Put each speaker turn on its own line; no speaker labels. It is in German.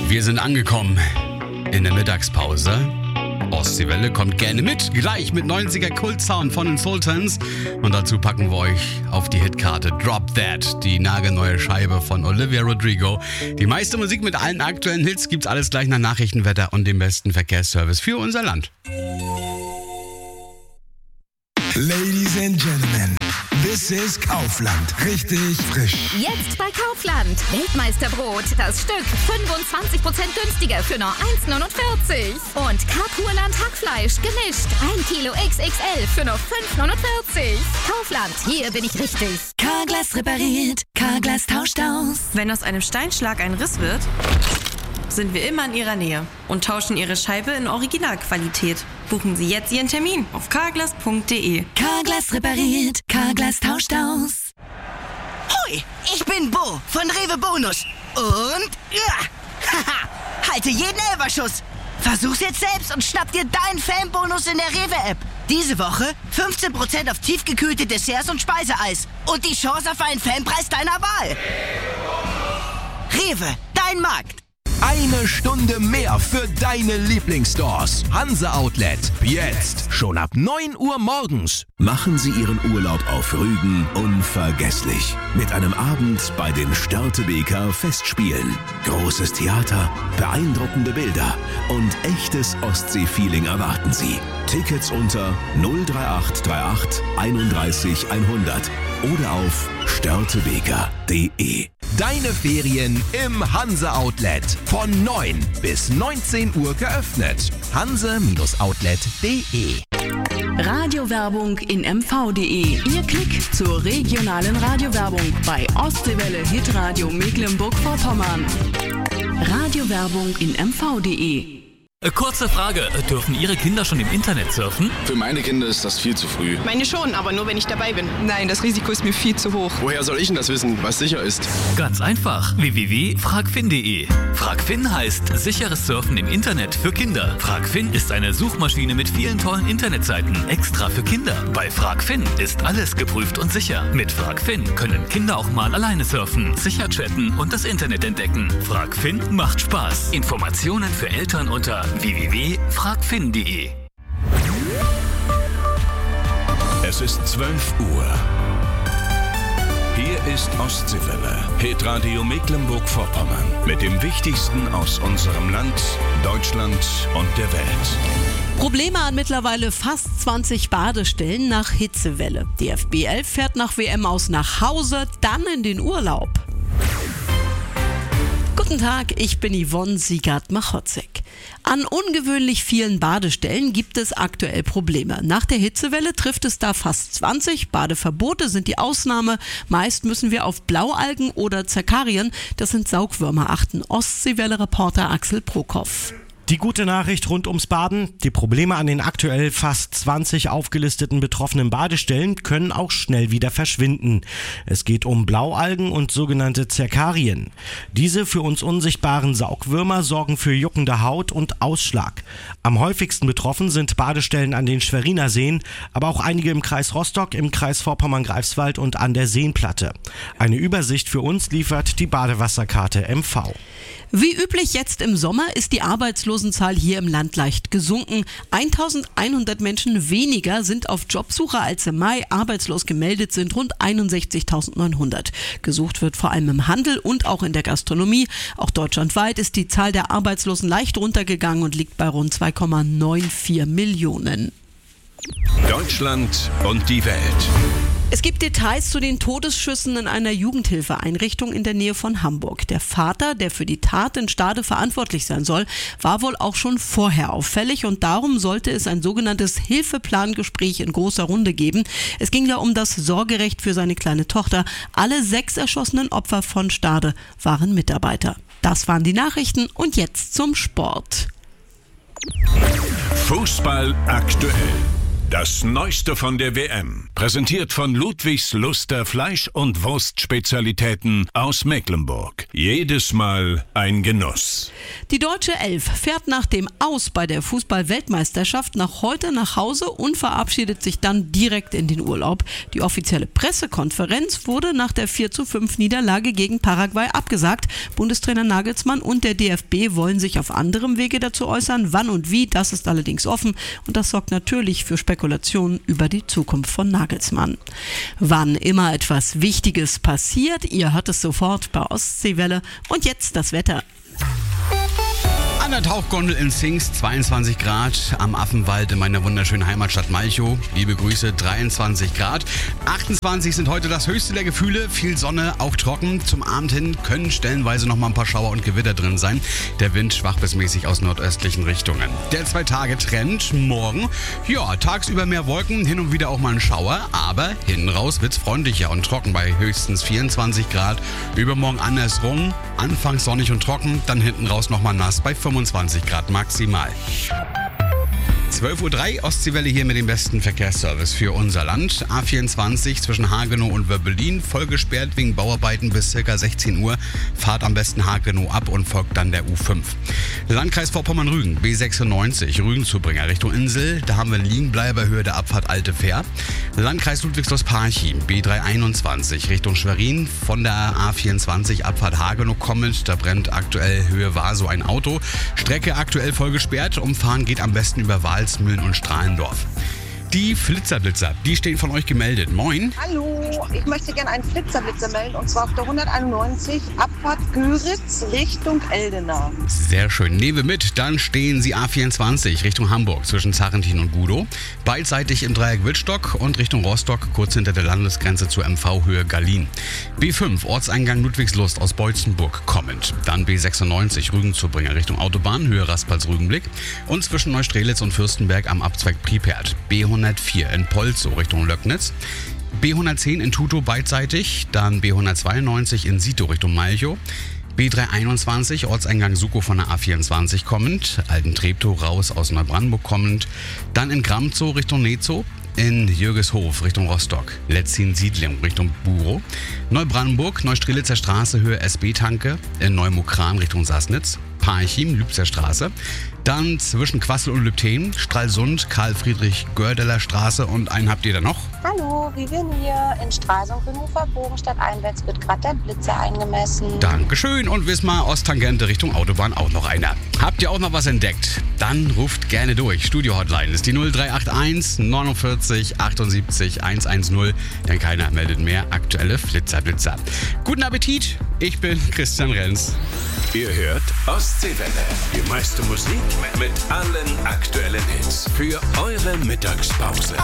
Wir sind angekommen in der Mittagspause. Ostseewelle kommt gerne mit, gleich mit 90er Kultsound von den Sultans. Und dazu packen wir euch auf die Hitkarte Drop That, die nagelneue Scheibe von Olivia Rodrigo. Die meiste Musik mit allen aktuellen Hits gibt's alles gleich nach Nachrichtenwetter und dem besten Verkehrsservice für unser Land.
Ladies and Gentlemen, this is Kaufland. Richtig frisch.
Jetzt bei Kaufland. Weltmeisterbrot. Das Stück 25% günstiger für nur 1,49. Und Karpurland Hackfleisch gemischt. 1 Kilo XXL für nur 5,49. Kaufland, hier bin ich richtig.
Carglass repariert. Carglass tauscht aus.
Wenn aus einem Steinschlag ein Riss wird, sind wir immer in Ihrer Nähe und tauschen Ihre Scheibe in Originalqualität. Buchen Sie jetzt Ihren Termin auf carglass.de.
Carglass repariert. Carglass tauscht aus.
Hoi, ich bin Bo von Rewe Bonus. Und haha, halte jeden Elferschuss. Versuch's jetzt selbst und schnapp dir deinen Fanbonus in der Rewe-App. Diese Woche 15% auf tiefgekühlte Desserts und Speiseeis. Und die Chance auf einen Fanpreis deiner Wahl. Rewe, dein Markt.
Eine Stunde mehr für deine Lieblingsstores. Hanse Outlet. Jetzt schon ab 9 Uhr morgens.
Machen Sie Ihren Urlaub auf Rügen unvergesslich. Mit einem Abend bei den Störtebeker Festspielen. Großes Theater, beeindruckende Bilder und echtes Ostsee-Feeling erwarten Sie. Tickets unter 03838 31 100 oder auf störtebeker.de.
Deine Ferien im Hanse Outlet. Von 9 bis 19 Uhr geöffnet. hanse-outlet.de.
Radiowerbung in mv.de. Ihr Klick zur regionalen Radiowerbung bei Ostseewelle Hitradio Mecklenburg-Vorpommern. Radiowerbung in mv.de.
Kurze Frage, dürfen Ihre Kinder schon im Internet surfen?
Für meine Kinder ist das viel zu früh.
Meine schon, aber nur wenn ich dabei bin. Nein, das Risiko ist mir viel zu hoch.
Woher soll ich denn das wissen, was sicher ist?
Ganz einfach, www.fragfin.de. Fragfin heißt sicheres Surfen im Internet für Kinder. Fragfin ist eine Suchmaschine mit vielen tollen Internetseiten, extra für Kinder. Bei Fragfin ist alles geprüft und sicher. Mit Fragfin können Kinder auch mal alleine surfen, sicher chatten und das Internet entdecken. Fragfin macht Spaß. Informationen für Eltern unter www.fragfin.de.
Es ist 12 Uhr. Hier ist Ostseewelle, Hitradio Mecklenburg-Vorpommern. Mit dem Wichtigsten aus unserem Land, Deutschland und der Welt.
Probleme an mittlerweile fast 20 Badestellen nach Hitzewelle. Die FB11 fährt nach WM aus nach Hause, dann in den Urlaub. Guten Tag, ich bin Yvonne Siegert-Machotzek. An ungewöhnlich vielen Badestellen gibt es aktuell Probleme. Nach der Hitzewelle trifft es da fast 20. Badeverbote sind die Ausnahme. Meist müssen wir auf Blaualgen oder Zerkarien, das sind Saugwürmer, achten. Ostseewelle-Reporter Axel Prokop.
Die gute Nachricht rund ums Baden: Die Probleme an den aktuell fast 20 aufgelisteten betroffenen Badestellen können auch schnell wieder verschwinden. Es geht um Blaualgen und sogenannte Zerkarien. Diese für uns unsichtbaren Saugwürmer sorgen für juckende Haut und Ausschlag. Am häufigsten betroffen sind Badestellen an den Schweriner Seen, aber auch einige im Kreis Rostock, im Kreis Vorpommern-Greifswald und an der Seenplatte. Eine Übersicht für uns liefert die Badewasserkarte MV.
Wie üblich jetzt im Sommer ist die Arbeitslosenzahl hier im Land leicht gesunken. 1100 Menschen weniger sind auf Jobsuche als im Mai. Arbeitslos gemeldet sind rund 61.900. Gesucht wird vor allem im Handel und auch in der Gastronomie. Auch deutschlandweit ist die Zahl der Arbeitslosen leicht runtergegangen und liegt bei rund 2,94 Millionen.
Deutschland und die Welt.
Es gibt Details zu den Todesschüssen in einer Jugendhilfeeinrichtung in der Nähe von Hamburg. Der Vater, der für die Tat in Stade verantwortlich sein soll, war wohl auch schon vorher auffällig und darum sollte es ein sogenanntes Hilfeplangespräch in großer Runde geben. Es ging da um das Sorgerecht für seine kleine Tochter. Alle 6 erschossenen Opfer von Stade waren Mitarbeiter. Das waren die Nachrichten und jetzt zum Sport.
Fußball aktuell.
Das Neueste von der WM. Präsentiert von Ludwigs Luster Fleisch- und Wurstspezialitäten aus Mecklenburg. Jedes Mal ein Genuss.
Die deutsche Elf fährt nach dem Aus bei der Fußball-Weltmeisterschaft heute nach Hause und verabschiedet sich dann direkt in den Urlaub. Die offizielle Pressekonferenz wurde nach der 4:5 Niederlage gegen Paraguay abgesagt. Bundestrainer Nagelsmann und der DFB wollen sich auf anderem Wege dazu äußern. Wann und wie, das ist allerdings offen und das sorgt natürlich für Spekulationen über die Zukunft von Nagelsmann. Wann immer etwas Wichtiges passiert, ihr hört es sofort bei Ostseewelle. Und jetzt das Wetter.
An der Tauchgondel in Sings 22 Grad, am Affenwald in meiner wunderschönen Heimatstadt Malchow. Liebe Grüße, 23 Grad. 28 sind heute das höchste der Gefühle. Viel Sonne, auch trocken. Zum Abend hin können stellenweise noch mal ein paar Schauer und Gewitter drin sein. Der Wind schwach bis mäßig aus nordöstlichen Richtungen. Der 2-Tage-Trend morgen. Ja, tagsüber mehr Wolken, hin und wieder auch mal ein Schauer. Aber hinten raus wird's freundlicher und trocken bei höchstens 24 Grad. Übermorgen andersrum. Anfangs sonnig und trocken, dann hinten raus nochmal nass bei 25 Grad maximal. 12:03 Uhr, Ostseewelle hier mit dem besten Verkehrsservice für unser Land. A24 zwischen Hagenow und Wöbbelin, voll gesperrt wegen Bauarbeiten bis ca. 16 Uhr. Fahrt am besten Hagenow ab und folgt dann der U5. Landkreis Vorpommern-Rügen, B96, Rügenzubringer Richtung Insel. Da haben wir einen Liegenbleiber, Höhe der Abfahrt Alte Fähr. Landkreis Ludwigslust-Parchim, B321 Richtung Schwerin. Von der A24 Abfahrt Hagenow kommend, da brennt aktuell Höhe Warsow ein Auto. Strecke aktuell voll gesperrt, Umfahren geht am besten über Walsmühlen und Strahlendorf. Die Flitzerblitzer, die stehen von euch gemeldet. Moin.
Hallo, ich möchte gerne einen Flitzerblitzer melden und zwar auf der 191 Abfahrt Göritz Richtung Eldena.
Sehr schön. Nehmen wir mit, dann stehen Sie A24 Richtung Hamburg zwischen Zarentin und Gudow. Beidseitig im Dreieck Wittstock und Richtung Rostock kurz hinter der Landesgrenze zur MV-Höhe Gallien. B5 Ortseingang Ludwigslust aus Beutzenburg kommend. Dann B96 Rügenzubringer Richtung Autobahn, Höhe Raspals-Rügenblick und zwischen Neustrelitz und Fürstenberg am Abzweig Pripert. B104 in Polzow Richtung Löcknitz. B110 in Tutow beidseitig, dann B192 in Sito Richtung Malchow. B321 Ortseingang Sukow von der A24 kommend, Altentreptow raus aus Neubrandenburg kommend, dann in Gramzow Richtung Netzow, in Jürgeshof Richtung Rostock, Letzin-Siedling Richtung Burow, Neubrandenburg, Neustrelitzer Straße Höhe SB-Tanke, in Neumukran Richtung Sassnitz, Parchim, Lübzer Straße, dann zwischen Quassel und Lübten, Stralsund, Karl-Friedrich-Gördeler Straße und einen habt ihr da noch?
Hallo, Vivian hier. In Stralsund-Grünhofer Bogenstadt einwärts wird gerade der Blitzer eingemessen.
Dankeschön und Wismar Osttangente Richtung Autobahn auch noch einer. Habt ihr auch noch was entdeckt? Dann ruft gerne durch. Studio-Hotline ist die 0381 49 78 110. Denn keiner meldet mehr. Aktuelle Flitzer. Guten Appetit, ich bin Christian Renz.
Ihr hört Ostseewelle. Die meiste Musik mit allen aktuellen Hits. Für eure Mittagspause.